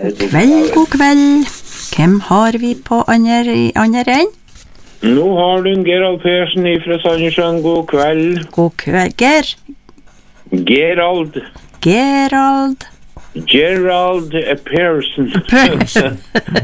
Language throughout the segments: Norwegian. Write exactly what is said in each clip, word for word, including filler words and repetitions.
God kveld, god kveld. Hvem har vi på andre, i andre enn? Nå har du en Gerald Persen fra Sandnessjøen. God kveld. God kveld, Ger. Gerald. Gerald. Gerald Persen. Persen.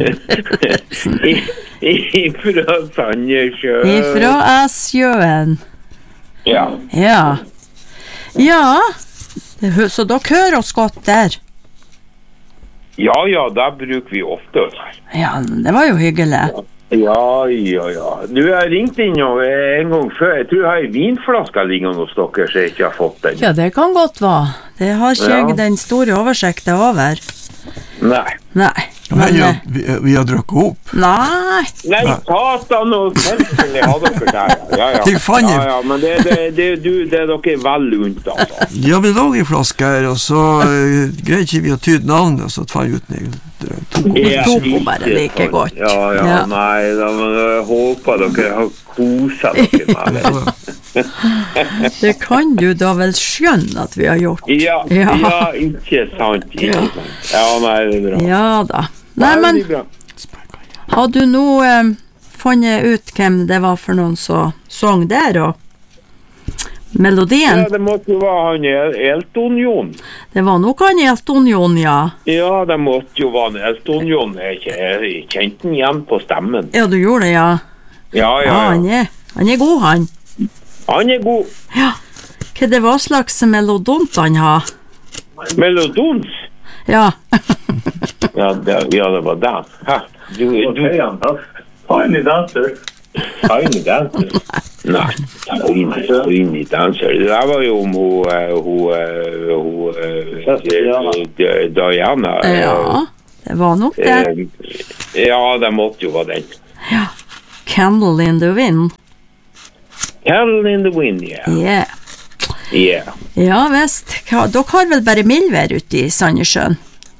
Fra Sandnessjøen. Fra Asjøen. Ja. Ja. Ja. Det, så dere hører oss godt der. Ja, ja, da bruker vi ofte. Ja, det var jo hyggelig. Ja, ja, ja. Du har ringt inn en gang før. Jeg tror jeg har en vinflaske liggende hos dere, så jeg ikke har fått den. Ja, det kan godt være. Det har ikke jeg Ja. den store oversikten over. Nei. Nei. Men, Men, ja, eh, vi, vi har drukket opp. nei. Nei, satan og selvfølgelig har dere der. Ja, ja. Til fange. Ja, ja, men det, det, det, du, det er dere vel unnt, altså. Ja, vi lå i flaske her, og så uh, greide ikke vi å tyde navnet, og så fant vi ut når jeg tok opp. Ja. tok hun bare like godt. Ja, ja, Ja. nei, da, men jeg håper dere har koset dere med det. Det kan du da vel skjønne at vi har gjort. Ja, Ja. ja, ikke sant, ikke Ja. sant. Ja, nei, det er bra. Ja da. Nei, men Veldig bra. har du nå eh, funnet ut hvem det var for noen som sang der, og melodien? Ja, det måtte jo være han El- Elton Jon. Det var nok han Elton Jon, ja. Ja, det måtte jo være han Elton Jon. Jeg kje- jeg kjente han igjen på stemmen. Ja, du gjorde det, ja. Ja, ja, Ja, han ja. er, han er god, han. Han er god. Ja. Hva det var slags melodont han har? Melodons. Ja. Ja, det, ja, det var det. Hæ? Du, du... Tiny dancer. Tiny dancer? Nei, tiny, tiny dancer. Det der var jo om hun, eh, hun, eh, hun, eh, D- Diana. eh, Ja, det var nok det. eh, Ja, det måtte jo være den. Ja. Candle in the Wind. Candle in the Wind, ja. Yeah. Yeah. Ja, visst. Hva- Dere har vel bare mildvær ute i Sandnessjøen?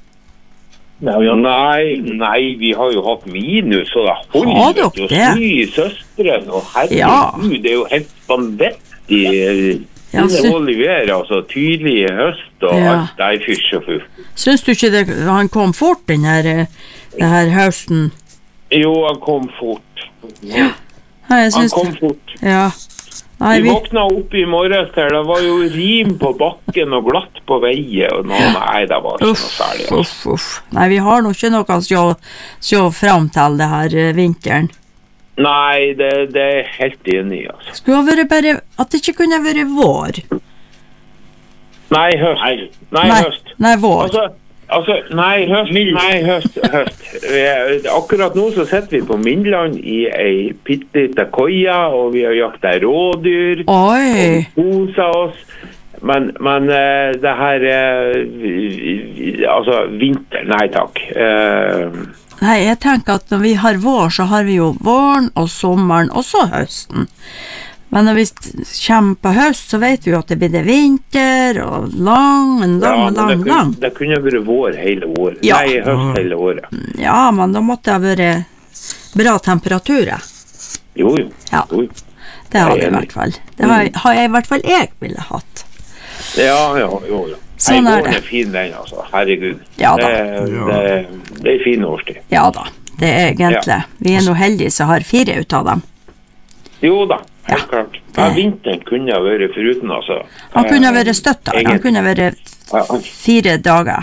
Nei, nei, vi har jo hatt minus, og det Har holder dere til å det? sny søsteren, og herregud, Ja. det er jo helt vanvittig. eh, Ja, Det sy- Oliver, altså tydelig høst og Ja. alt der fyrst og fuff. Syns du ikke det, han kom fort, den her, eh, den her høsten? Jo, han kom fort. Nei, jeg Han syns kom fort. Ja. Nei, Vi vi våkna opp i morges her, det var jo rim på bakken og glatt på veien, og nå, nei, det var ikke noe Uff, særlig. Altså. uff, uff. Nei, vi har nå ikke noe å se, se fram til det her eh, vinteren. Nei, det, det er jeg helt enig i, altså. Skulle ha vært bare at det ikke kunne vært vår. Nei, høst. Nei, Nei, høst. nei vår. Altså, altså, nei, høst, nei, høst, høst. Vi- Akkurat nå så sitter vi på Mindland i ei pittelita koia, og vi har jakta rådyr, Oi. kosa oss. Men, men eh, det her, eh, vi- vi- altså, vinter, nei takk. Eh, Nei, jeg tenker at når vi har vår, så har vi jo våren og sommeren, og så høsten. Men når vi st- kommer på høst, så vet vi jo at det blir det vinter, og lang, en lang, ja, men lang, det, kunne, lang. det kunne vært vår hele året. Ja. Nei, høst hele året. Ja, men da måtte det ha vært bra temperaturer. Jo, jo. Ja. jo. jo. Det hadde Jeg er i enig. hvert fall. Det har, har jeg i hvert fall jeg ville hatt. Ja, ja, jo, jo. Sånn Nei, er våren det. er fin den, altså. Herregud. Ja da. Det, det, det er fin årstid. Ja da, det er egentlig. Vi er nå heldige som har fire ut av dem. Jo da, helt Ja, klart. Ja, vinteren kunne ha vært foruten, altså. Han kunne ha Eh, vært støtta. Han egentlig. kunne ha vært Ja, han- fire dager.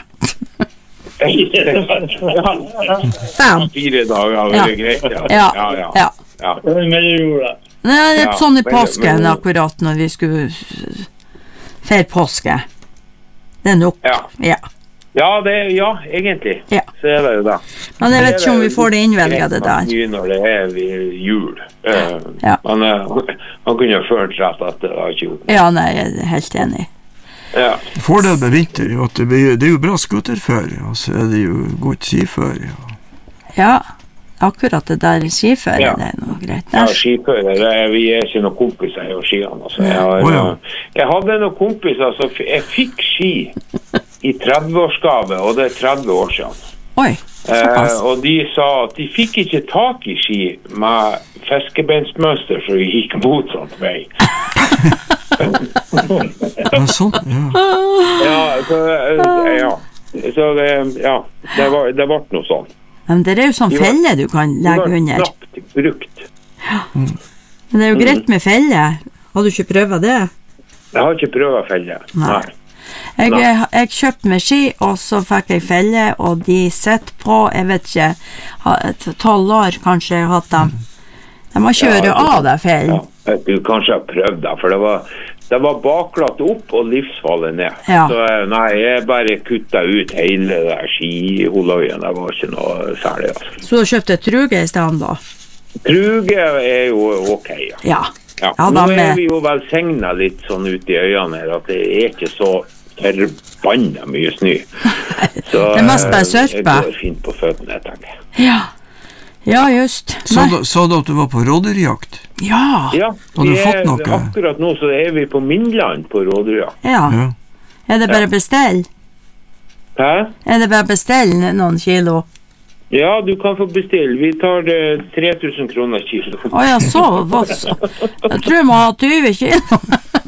Fem. Fire dager har Ja. vært greit, ja. Ja, ja, ja. ja. ja. Nei, det er Ja, sånn i men- påsken men- akkurat når vi skulle feire påske. Det er nok. Ja. Ja. Ja, det, ja, egentlig. Ja. Så er det jo det. Men jeg vet ikke om vi får det innvelget det der. Mye når det er ved jul. Eh, Ja. Men eh, han kunne ha ført rett at det var ikke gjort. Ja, nei, jeg er helt enig. Ja. Fordelen med vinter er jo at det, blir, det er jo bra skuterføre, og så er det jo godt skiføre. Ja, akkurat det der skiføre, Ja. det er noe greit. Ja, Der. skiføre, det er, vi er ikke noen kompiser i skiene. Altså. Jeg, har, Å, ja. jeg hadde noen kompiser, så f- jeg fikk ski i tretti-årsgave, og det er tretti år siden. Oi, Eh, såpass. og de sa at de fikk ikke tak i ski med fiskebeinsmønster, så de gikk motsatt vei. Ja, sånn, ja. Ja, så, eh, ja. så det, ja, det var, det ble noe sånn. Men det er jo sånn felle du kan legge under. Det var knapt brukt. Ja. Mm. Men det er jo greit med felle. Har du ikke prøvet det? Jeg har ikke prøvet felle. Nei. Jeg, jeg, jeg kjøpte meg ski, og så fikk jeg felle, og de sitter på, jeg vet ikke, tolv år kanskje jeg har hatt dem. De må kjøre ja, av det fellen. Ja, du kanskje har prøvd det, for det var, det var baklatt opp og livsfallet ned. Ja. Så nei, jeg bare kuttet ut hele der skiholøyen, det var ikke noe særlig. Altså. Så du kjøpte truge i stedet da? Truge er jo ok, ja. Ja. Ja. Ja, nå er vi jo velsignet litt sånn ut i øynene her, at det er ikke så forbannet mye snø. Så det er mest bare sørpe. Det går fint på føttene, tenker jeg. Ja, ja just. Så du, så du at du var på rådyrjakt? Ja. Ja, har du fått er, noe? Akkurat nå så er vi på Mindland på rådyrjakt. Ja. ja. Er det bare ja. bestell? Hæ? Er det bare bestell noen kilo? Ja, du kan få bestille. Vi tar det tre tusen kroner kilo. Å ja, så, hva så? Jeg tror jeg må ha tyve kilo.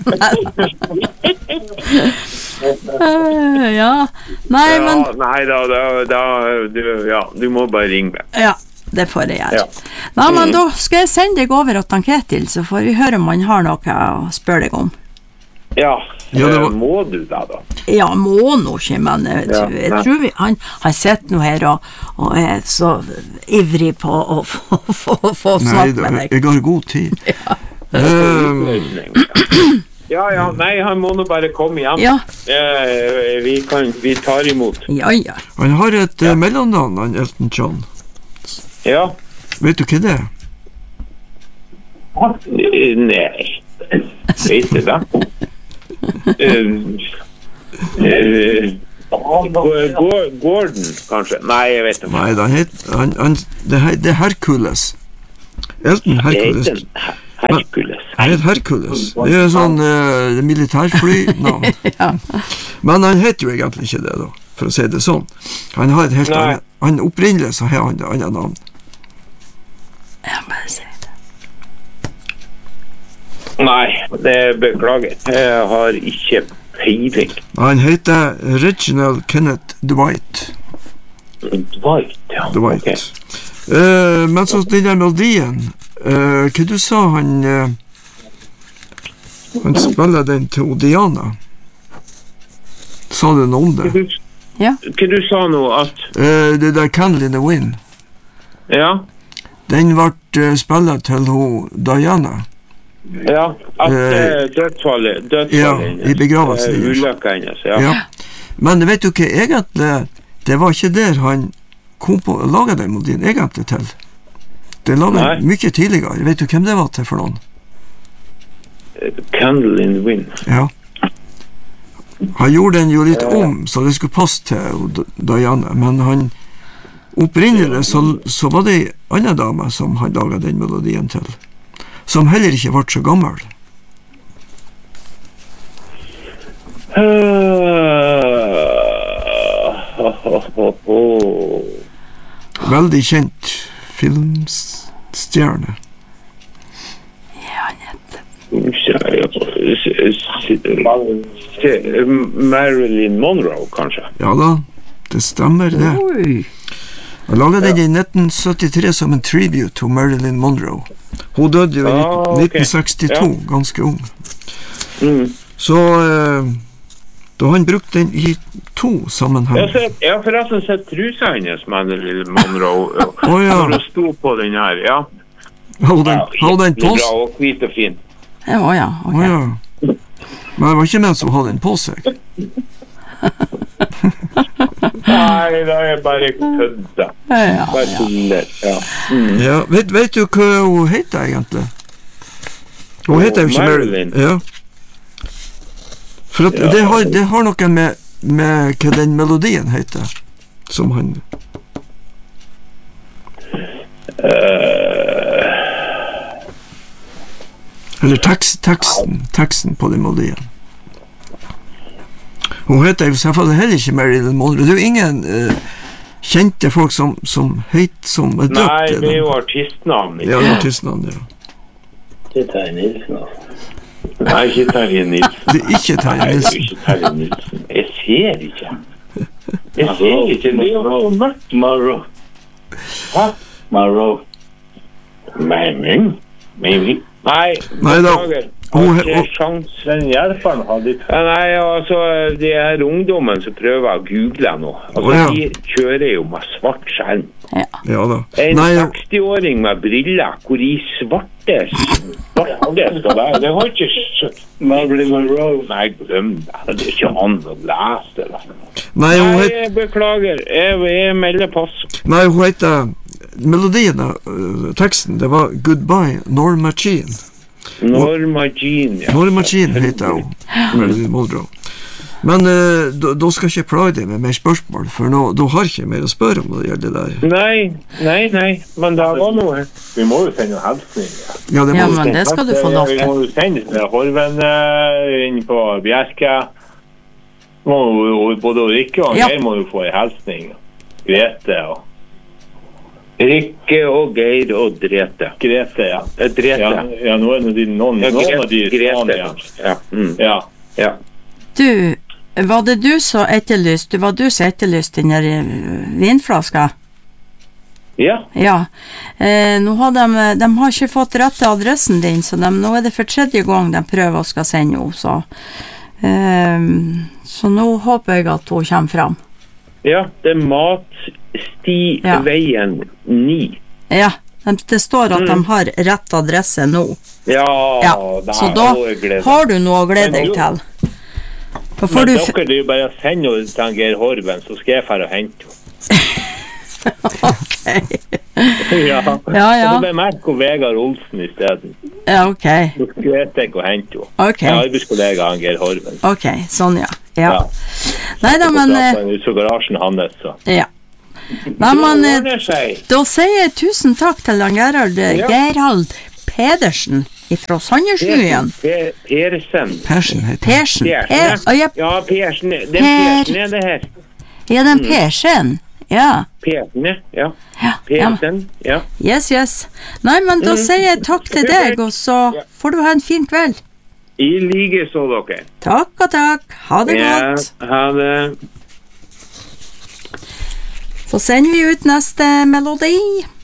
uh, ja, nei, ja, men... Nei, da, da, da du, ja, du må bare ringe meg. Ja, det får jeg gjøre. Ja. Nei, men da skal jeg sende deg over til Ketil, så får vi høre om han har noe å spørre deg om. Ja, ja det var... må du da da? Ja, må nå ikke, men jeg, ja, jeg tror vi, han har sett noe her og, og er så ivrig på å få snakke med deg. Nei, jeg har god tid. Ja. Um... ja, ja, nei, han må nå bare komme igjen. Ja. Eh, vi, kan, vi tar imot. Ja, ja. Han har et ja. uh, mellomnavn, han Elton John. Ja. Vet du hva det er? Nei, vet du det? Uh, uh, Gordon, kanskje? Nei, jeg vet ikke. Nei, han heter, han, han, det, det er Hercules. Elton Hercules. Hercules. Han heter Hercules. Det er sånn uh, militærfly-navn. Ja. Men han heter jo egentlig ikke det, da, for å si det sånn. Han har et helt annet, han opprinnelig så har han et annet navn. Ja, bare si det. Nei, det beklager. Jeg har ikke peiling. Han heter Reginald Kenneth Dwight. Dwight, ja. Dwight. Okay. Uh, men så den der melodien, uh, hva du sa han uh, han spiller den til Diana? Sa du noe om det? Ja. Hva du sa nå at uh, det der Candle in the Wind. Ja. Den ble uh, spillet til hun Diana. Ja, at uh, dødsfallet, dødsfallet ja, i begravelsen uh, ulykka hennes, ja. ja. Men vet du hva, egentlig, det var ikke der han kom på å lage den melodien egentlig til. Det laget mye tidligere. Vet du hvem det var til for noen? Uh, Candle in the Wind. Ja. Han gjorde den jo litt om, så det skulle passe til Diana, men han opprinnelig så, så var det en annen dame som han laget den melodien til. Som heller ikke ble så gammel. Uh, oh, oh, oh. Veldig kjent filmstjerne. Ja, nett. Marilyn Monroe, kanskje? Ja da, det stemmer det. Oi. Han laget den i nitten syttitre som en tribute til Marilyn Monroe. Hun døde jo i ah, okay. nitten sekstito, ja. Ganske ung. Mm. Så eh, da han brukte den i to sammenheng. Jeg har forresten sett trusa hennes, Marilyn Monroe, oh, ja. når hun sto på den her, ja. Har den, ja, den på seg? Og hvit og fin. Ja, ja, ok. Oh, ja. Men det var ikke mens hun hadde den på seg. Nei, da er jeg bare kødda. Ja, bare tuller, ja. Mm. Ja, vet, vet du hva hun heter egentlig? Hun heter jo ikke Marilyn. Ja. For at ja. det, har, det har noe med, med hva den melodien heter, som han... Uh... Eller tekst, teksten, teksten på den melodien. Hun heter jo selvfølgelig heller ikke Marilyn Monroe. Det er jo ingen uh, kjente folk som, som heter som er døpt. Nei, det er jo artistnavn. Ja, det er artistnavn, ja. Det er Terje Nilsen. Nei, ikke Terje Nilsen. Det er ikke Terje Nilsen. Nei, det er ikke Terje Nilsen. Jeg ser ikke. Jeg ser ikke, det er jo mørkt. Marrow. Hæ? Marrow. Men, men, men, nei, Nei da. beklager. Hun- Har ikke hun- sjans. Den hjelperen hadde ikke. Ja, nei, altså, de her ungdommen som prøver å google nå, altså, Å, ja. de kjører jo med svart skjerm. Ja da. En Nei, seksti-åring med briller, hvor i svarte, svarte skal være, det har ikke skjønt. Marilyn Monroe. Nei, glem det, det er ikke han å lese det. nei, hun Nei, het, jeg beklager, jeg, jeg melder pass. nei, hun heter melodien av øh, teksten, det var Goodbye Norma Jean. Norma Jean, ja. Norma Jean heter hun. Marilyn Monroe. Men øh, da, da skal jeg ikke plage deg med mer spørsmål, for nå, da har jeg ikke mer å spørre om når det gjelder det der. Nei, nei, nei, men det var noe. Vi må jo sende en hilsning. Ja, det må Ja, du. men det skal du få lov Vi til. må jo sende til Horven eh, inn på Bjerke. Må jo, både Rikke og Ja. Geir må jo få en hilsning. Grete og Rikke og Geir og Drete. Grete, ja. Eh, Drete. Ja, ja nå er det de, noen, Ja, noen av de Grete. sånn, ja. Ja. Mm. Ja. Ja. Du, var det du som etterlyste, var du som etterlyste den der eh, vinflaska? Ja. Ja. Eh, nå har de, de har ikke fått rett til adressen din, så de, nå er det for tredje gang de prøver å skal sende henne, så. Eh, så nå håper jeg at hun kommer fram. Ja, det er Matstiveien ni. Ja, de, det står at de har rett adresse nå. Ja, Ja, det så er da noe glede. har du noe å glede Men deg jo- til. Da får Men du... dere, det er jo bare å sende henne til Geir Horven, så skal jeg fære og hente henne. Ok. Ja, Ja, ja. Så det ble merke og Vegard Olsen i stedet. Ja, ok. Så skal jeg ikke å hente henne. Ok, Jeg er arbeidskollega han Geir Horven. ok, sånn ja. Ja. Ja. Neida, men... Og eh, så ut fra garasjen hans, så. Ja. Nei, men... Det eh, ordner seg. Da sier jeg tusen takk til han Gerhard, eh, Ja. Gerhard Pedersen fra Sandersnyen. Per- Persen. Persen heter han. Persen. Persen, Per, ja. og jeg, Ja, Persen. Den Per- Persen er det her. ja, den Persen. Ja. Persen, ja. Ja, ja. Persen, ja. Yes, yes. Nei, men da sier jeg takk til deg, og så får du ha en fin kveld. I like så dere. Takk og takk. Ha det Ja, godt. ha det. Så sender vi ut neste melodi.